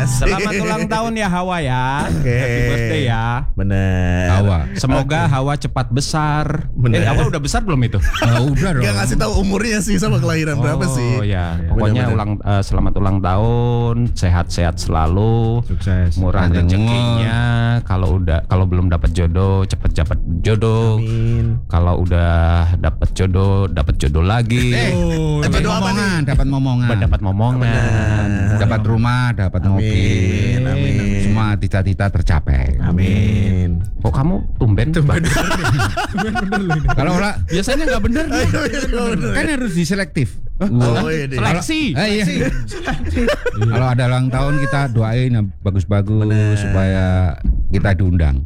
Selamat ulang tahun ya Hawa ya. Happy birthday ya. Bener. Hawa. Semoga Hawa cepat besar. Bener. Hawa udah besar belum itu? Udah dong. Gak ngasih tahu umurnya sih sama kelahiran berapa sih. Oh ya, pokoknya Bener-bener. selamat ulang tahun, sehat-sehat selalu, Sukses. murah Panjang rezekinya. Kalau belum dapat jodoh, cepet dapat jodoh. Amin. Kalau udah dapat jodoh lagi. Dapat doa apa nih? Dapat momongan. Dapat momongan. Dapat rumah, dapat mobil. Amin. Semua cita-cita tercapai. Amin. Kok kamu tumben? Kalau lah Biasanya nggak bener nih. kan harus diselektif. Oh, iya deh. Seleksi. Iya. Kalau ada ulang tahun kita doain yang bagus-bagus supaya kita diundang.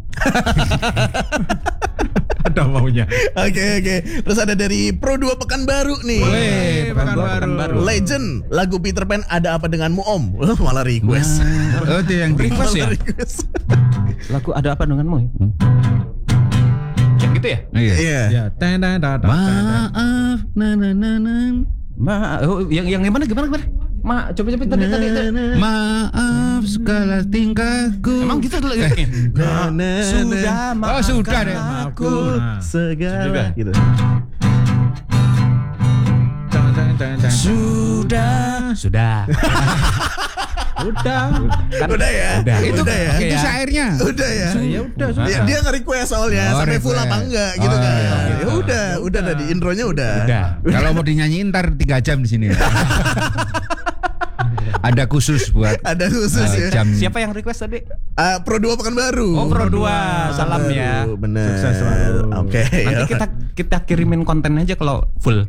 Ada maunya. Oke. Terus ada dari Pro 2 Pekanbaru nih. Pekanbaru. Legend lagu Peter Pan Ada Apa Denganmu Om. Malah request. Oh, itu yang Request ya? Request. Lagu Ada Apa Denganmu ya? Yang gitu ya? Iya. Iya. Ya, Maaf, Yang gimana? Coba tadi. maaf segala tingkahku. Emang gitu sudah Oh, sudah deh. aku Segala gitu. Sudah. Udah ya. Itu Udah ya. itu ya. syairnya. Udah ya. ya udah Ya, dia nge-request soalnya Oh, sampai full request. apa enggak gitu Oh, kan. iya. Ya udah tadi intronya udah. Kalau mau dinyanyiin ntar 3 jam di sini. Ada khusus buat Ada khusus ya. jam. Siapa yang request tadi? Pro 2 Pekanbaru. Oh, Pro 2. Salam ya. Bener. Sukses selalu. Oke. Nanti kita kirimin konten aja kalau full.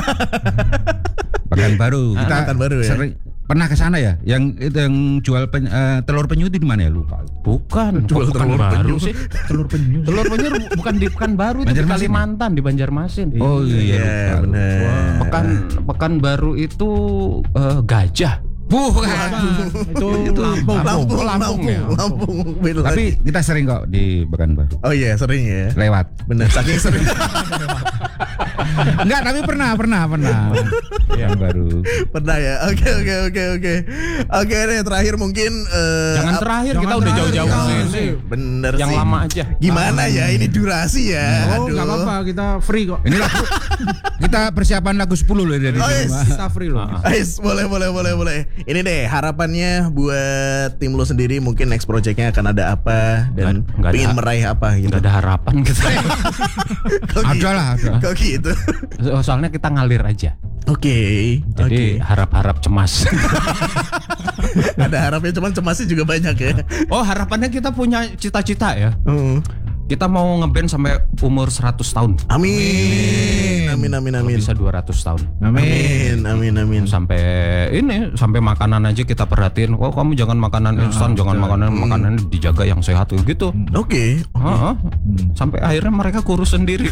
Pekanbaru. Kita Pekanbaru ya. sering pernah ke sana ya? Yang itu yang jual telur penyu itu di mana ya? Lupa. Bukan, Jual bukan telur baru penyu. sih. telur penyu. Telur penyu bukan di Pekanbaru, itu di Banjarmasin. Kalimantan, di Banjarmasin. Oh iya, Iya, lupa. bener. Pekanbaru itu gajah. Bukan. Itu Lampung. Lampung ya? Lampung. Beda lagi. Tapi kita sering kok di Pekanbaru. Oh iya sering ya. Lewat. Bener. Saking sering. Enggak, tapi pernah. Pekanbaru. Pernah ya. Oke. Oke deh terakhir mungkin. Jangan terakhir, kita udah jauh-jauh sini. Bener Yang sih. lama aja. Gimana ya ini durasi ya. Oh, enggak apa-apa, kita free kok. Ini lagu kita persiapan lagu 10 loh dari Oh, yes. rumah. Kita free loh. Ais, boleh. Ini deh harapannya buat tim lo sendiri mungkin next projectnya akan ada apa dan Nggak ada. pengen meraih apa gitu. Nggak ada harapan kita. Kok Ada gitu? lah, ada. Kok gitu? Soalnya kita ngalir aja. Oke. Jadi harap-harap cemas. Ada harapnya cuman cemasnya juga banyak ya. Oh, harapannya kita punya cita-cita ya. Hmm. Kita mau ngeband sampai umur 100 tahun. Amin. Kalau bisa 200 tahun. Amin. Sampai makanan aja kita perhatiin. Oh, kamu jangan makanan instan, jangan makanan dijaga yang sehat gitu. Oke. Heeh. Sampai akhirnya mereka kurus sendiri.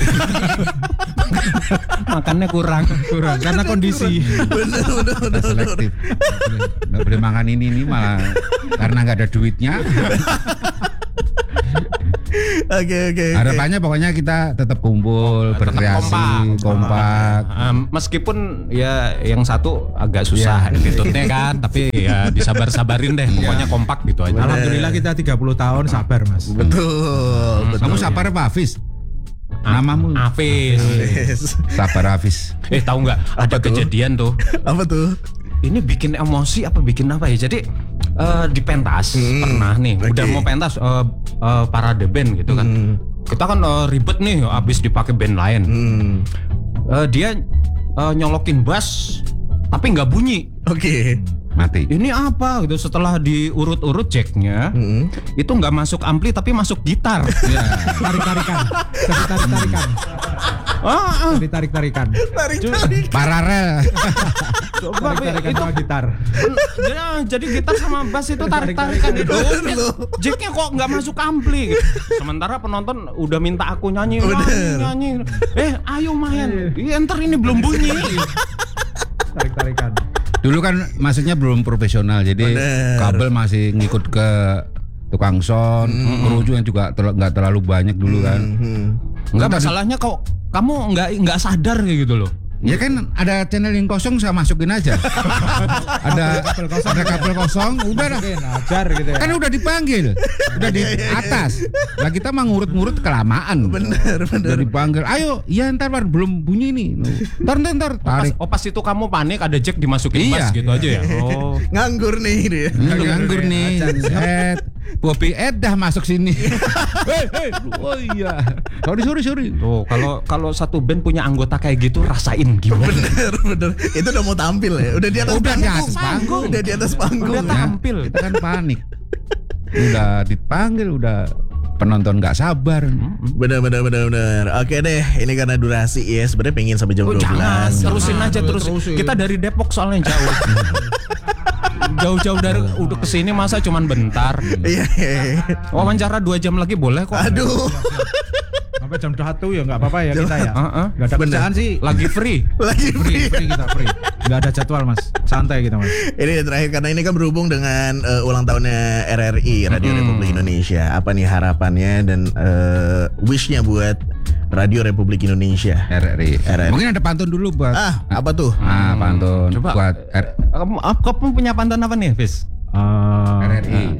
Makannya kurang Karena kondisi. Bener. Kita selektif. Nggak boleh makan ini malah karena nggak ada duitnya. Oke. Harapannya pokoknya kita tetap kumpul, berkreasi, kompak. Meskipun ya yang satu agak susah attitude-nya kan, tapi ya disabar-sabarin deh. Pokoknya kompak gitu aja. Alhamdulillah kita 30 tahun sabar, Mas. Betul. Kamu sabar apa Hafiz? Namamu Hafiz. Yes. Sabar Hafiz. Tahu nggak? Ada tuh? kejadian tuh. Apa tuh? Ini bikin emosi apa bikin apa ya? Jadi di pentas pernah nih, udah oke. mau pentas parade band gitu kan. Kita kan ribet nih, abis dipakai band lain. Dia nyolokin bass tapi nggak bunyi. Oke. Mati. Ini apa gitu? Setelah diurut-urut jacknya, itu nggak masuk ampli tapi masuk gitar. Ya. Tarik-tarikan. Jadi tarik-tarikan. Jadi tarik-tarikan. Tarik. Paralel. Coba Tarik-tarikan sama gitar. jadi gitar sama bass itu tarik-tarikan itu. Jacknya kok nggak masuk ampli gitu. Sementara penonton udah minta aku nyanyi. Ayo main. Enter ini belum bunyi. Tarik-tarikan. Dulu kan maksudnya belum profesional, jadi Bener. kabel masih ngikut ke tukang sound, kru yang juga nggak terlalu banyak dulu kan. Enggak, masalahnya kok kamu nggak sadar kayak gitu loh. Ya kan ada channel yang kosong saya masukin aja. ada kabel kosong, udah dah. Ajar gitu ya. Kan udah dipanggil, udah di atas. Lah kita mah ngurut-ngurut kelamaan. Bener. Udah dipanggil, ayo, iya ntar belum bunyi nih. Ntar tarik. Pas itu kamu panik ada jack dimasukin Iya. bass gitu aja ya. Oh. Nganggur nih dia. Nganggur nih. Set. Bobby Ed dah masuk sini. Hei. Oh iya. Sorry. Tuh, kalau satu band punya anggota kayak gitu rasain gimana? Bener. Itu udah mau tampil ya. Udah di atas Udah di atas panggung. panggung. Udah di atas panggung. Udah tampil. Kita kan panik. Udah dipanggil, udah penonton nggak sabar. Bener. Oke deh, ini karena durasi ya. Sebenarnya pengen sampai jam 12. Jangan, terusin aja terus. Kita dari Depok soalnya jauh. Jauh-jauh dari udah kesini masa cuman bentar. Iya. Wawancara 2 jam lagi boleh kok. Aduh. Sampai jam 1 ya nggak apa-apa ya kita ya. Nggak ada Bener. kerjaan sih. Lagi free. Lagi Free free. kita free. Nggak ada jadwal mas. Santai kita mas. Ini terakhir karena ini kan berhubung dengan ulang tahunnya RRI Radio Republik Indonesia. Apa nih harapannya dan wishnya buat Radio Republik Indonesia? RRI. RRI. Mungkin ada pantun dulu buat. Apa tuh? Pantun Coba. buat Kamu punya pantun apa nih, Fis? RRI.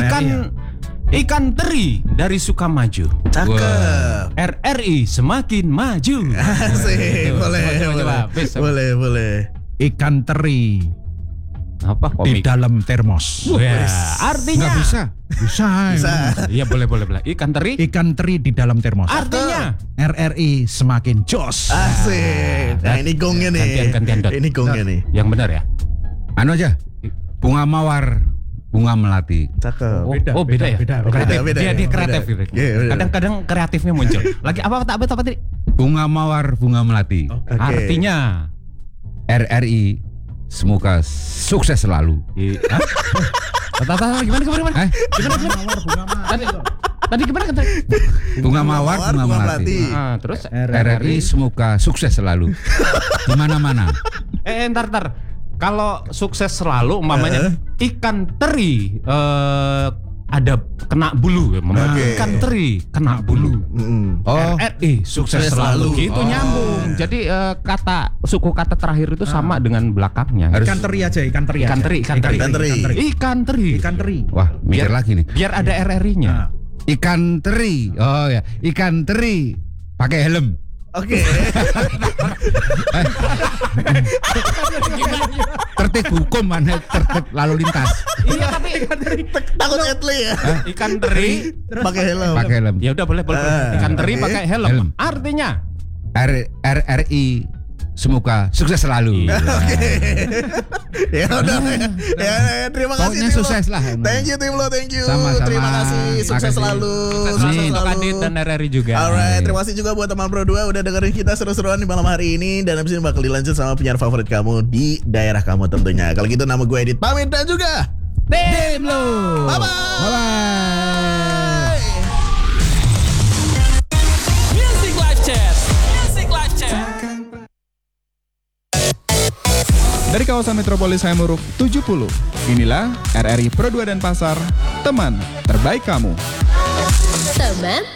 Ikan teri dari Sukamaju. Cakep. RRI semakin maju. Asik. Coba, Fis. Boleh. Ikan teri Apa di komik? dalam termos. Ya, artinya Nggak bisa. Bisa. Iya boleh. Ikan teri Ikan teri di dalam termos. artinya RRI semakin jos. Asik. Nah ini gongnya nih. Gantian, Dot. Ini gongnya nih. yang benar ya. Anu aja. Bunga mawar, bunga melati. Cakep. Beda ya. beda. Kreatif. Beda, Dia beda. kreatif gitu. Iya, beda. Kadang-kadang kreatifnya muncul. Lagi apa tadi? Bunga mawar, bunga melati. Oke. Artinya RRI semoga sukses selalu. Gimana? Eh, Tadi gimana kata? bunga mawar, bunga melati. Terus RRI semoga sukses selalu. Di mana-mana. Ntar. Kalau sukses selalu umpamanya ikan teri ada kena bulu ya, ikan teri kena bulu. Oh, RRI sukses selalu. Gitu nyambung. Jadi suku kata terakhir itu sama dengan belakangnya. Ikan teri aja. Ikan teri. Ikan teri. wah, mikir lagi nih. Biar ada RRI-nya. Ikan teri. Oh ya, ikan teri pakai helm. Oke. Tertib hukum mana tertib lalu lintas. Iya tapi Takut Etli ya. ikan teri Pakai helm. Pakai helm. ya udah boleh. Ikan teri oke. pakai helm. Helm. Artinya RRI semoga sukses selalu. Ya udah. Ya, terima kasih. Pokoknya Tim Lo. sukses lah. Thank you Tim Lo, thank you. Sama-sama. Terima kasih. Sukses Makasih. selalu. sukses untuk Adit dan RRI juga. Alright, terima kasih juga buat teman Pro 2 udah dengerin kita seru-seruan di malam hari ini. Dan abis ini bakal dilanjut sama penyiar favorit kamu di daerah kamu tentunya. Kalau gitu nama gue Edit pamit dan juga Tim Lo. bye-bye. Bye-bye. Music Live Chat. Dari kawasan Metropolis Hayamuruk 70, inilah RRI Pro 2 dan Pasar, teman terbaik kamu. Teman